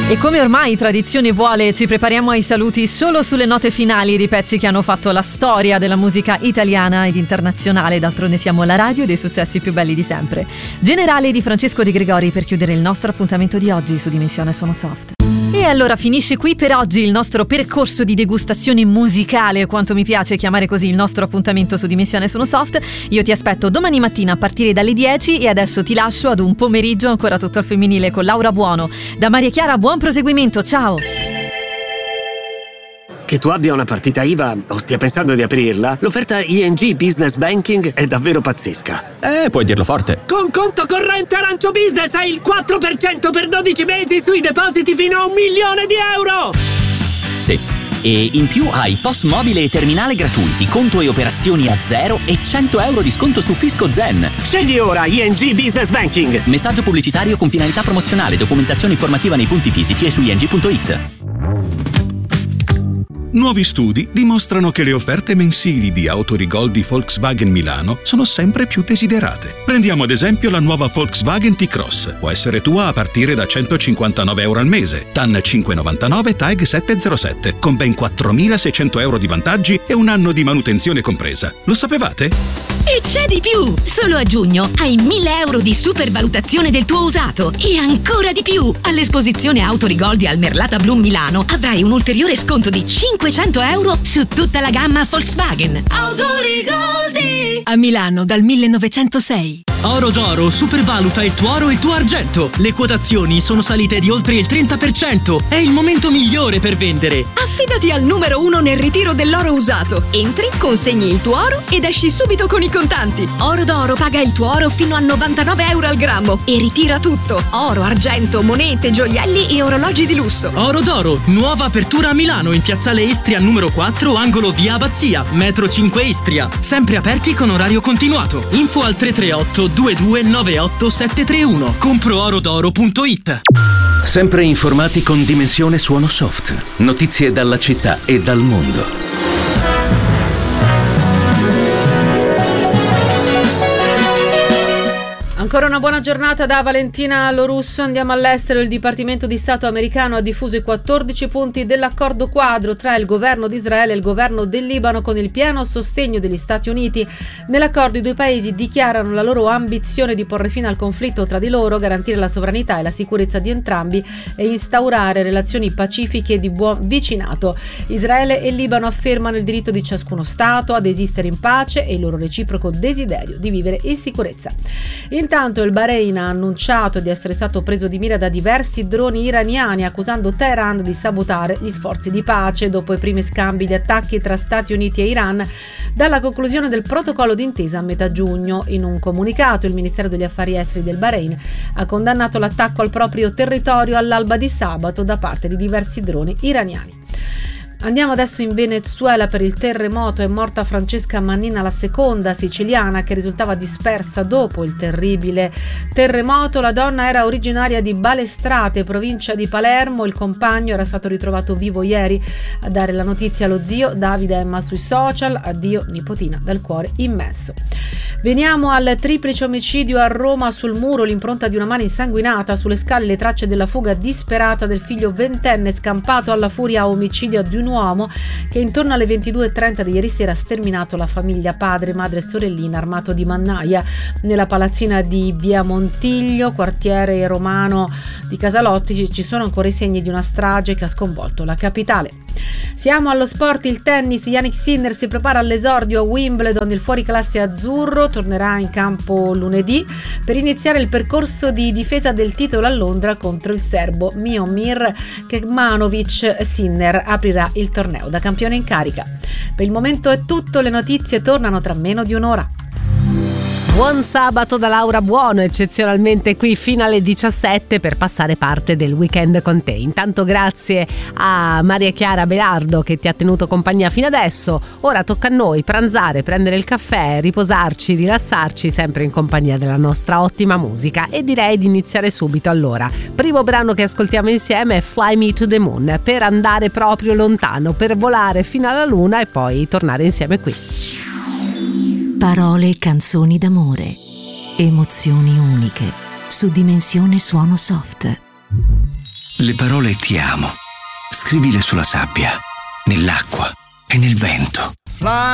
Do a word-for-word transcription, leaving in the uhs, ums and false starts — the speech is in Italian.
E come ormai tradizione vuole, ci prepariamo ai saluti solo sulle note finali di pezzi che hanno fatto la storia della musica italiana ed internazionale. D'altronde siamo la radio dei successi più belli di sempre. Generali di Francesco De Gregori per chiudere il nostro appuntamento di oggi su Dimensione Suono Soft. E allora finisce qui per oggi il nostro percorso di degustazione musicale, quanto mi piace chiamare così il nostro appuntamento su Dimensione Suono Soft. Io ti aspetto domani mattina a partire dalle dieci e adesso ti lascio ad un pomeriggio ancora tutto al femminile con Laura Buono. Da Maria Chiara buon proseguimento, ciao! Che tu abbia una partita I V A o stia pensando di aprirla, l'offerta I N G Business Banking è davvero pazzesca. Eh, puoi dirlo forte. Con conto corrente Arancio Business hai il quattro per cento per dodici mesi sui depositi fino a un milione di euro! Sì. E in più hai P O S mobile e terminale gratuiti, conto e operazioni a zero e cento euro di sconto su Fisco Zen. Scegli ora I N G Business Banking. Messaggio pubblicitario con finalità promozionale, documentazione informativa nei punti fisici e su ing punto it. Nuovi studi dimostrano che le offerte mensili di Autorigol di Volkswagen Milano sono sempre più desiderate. Prendiamo ad esempio la nuova Volkswagen T-Cross. Può essere tua a partire da centocinquantanove euro al mese, T A N cinque virgola novantanove, T A G settecentosette, con ben quattromilaseicento euro di vantaggi e un anno di manutenzione compresa. Lo sapevate? E c'è di più! Solo a giugno hai mille euro di supervalutazione del tuo usato e ancora di più! All'esposizione Autorigol di Almerlata Bloom Milano avrai un ulteriore sconto di cinquecento euro su tutta la gamma Volkswagen. Autorigoldi! A Milano dal millenovecentosei. Oro d'Oro supervaluta il tuo oro e il tuo argento. Le quotazioni sono salite di oltre il trenta per cento. È il momento migliore per vendere. Affidati al numero uno nel ritiro dell'oro usato. Entri, consegni il tuo oro ed esci subito con i contanti. Oro d'Oro paga il tuo oro fino a novantanove euro al grammo e ritira tutto. Oro, argento, monete, gioielli e orologi di lusso. Oro d'Oro, nuova apertura a Milano in piazzale Istria numero quattro, angolo via Abbazia, metro cinque Istria. Sempre aperti con orario continuato. Info al tre tre otto due due nove otto sette tre uno. compro oro d'oro punto it. Sempre informati con Dimensione Suono Soft. Notizie dalla città e dal mondo. Ancora una buona giornata da Valentina Lorusso. Andiamo all'estero. Il Dipartimento di Stato americano ha diffuso i quattordici punti dell'accordo quadro tra il governo di Israele e il governo del Libano con il pieno sostegno degli Stati Uniti. Nell'accordo i due paesi dichiarano la loro ambizione di porre fine al conflitto tra di loro, garantire la sovranità e la sicurezza di entrambi e instaurare relazioni pacifiche di buon vicinato. Israele e il Libano affermano il diritto di ciascuno Stato ad esistere in pace e il loro reciproco desiderio di vivere in sicurezza. Intanto il Bahrain ha annunciato di essere stato preso di mira da diversi droni iraniani, accusando Teheran di sabotare gli sforzi di pace dopo i primi scambi di attacchi tra Stati Uniti e Iran dalla conclusione del protocollo d'intesa a metà giugno. In un comunicato il Ministero degli Affari Esteri del Bahrain ha condannato l'attacco al proprio territorio all'alba di sabato da parte di diversi droni iraniani. Andiamo adesso in Venezuela. Per il terremoto è morta Francesca Mannina, la seconda siciliana che risultava dispersa dopo il terribile terremoto. La donna era originaria di Balestrate, provincia di Palermo. Il compagno era stato ritrovato vivo ieri. A dare la notizia lo zio Davide Emma sui social. Addio nipotina dal cuore immenso. Veniamo al triplice omicidio a Roma. Sul muro l'impronta di una mano insanguinata, sulle scale le tracce della fuga disperata del figlio ventenne scampato alla furia a omicidio di un uomo che intorno alle ventidue e trenta di ieri sera ha sterminato la famiglia, padre, madre e sorellina, armato di mannaia nella palazzina di Via Montiglio, quartiere romano di Casalotti. Ci sono ancora i segni di una strage che ha sconvolto la capitale. Siamo allo sport. Il tennis. Jannik Sinner si prepara all'esordio a Wimbledon. Il fuoriclasse azzurro tornerà in campo lunedì per iniziare il percorso di difesa del titolo a Londra contro il serbo Miomir Kecmanovic. Sinner aprirà il torneo da campione in carica. Per il momento è tutto. Le notizie tornano tra meno di un'ora. Buon sabato da Laura Buono, eccezionalmente qui fino alle diciassette per passare parte del weekend con te. Intanto grazie a Maria Chiara Belardo che ti ha tenuto compagnia fino adesso. Ora tocca a noi pranzare, prendere il caffè, riposarci, rilassarci, sempre in compagnia della nostra ottima musica. E direi di iniziare subito allora. Primo brano che ascoltiamo insieme è Fly Me to the Moon, per andare proprio lontano, per volare fino alla luna e poi tornare insieme qui. Parole e canzoni d'amore, emozioni uniche, su Dimensione Suono Soft. Le parole ti amo. Scrivile sulla sabbia, nell'acqua e nel vento.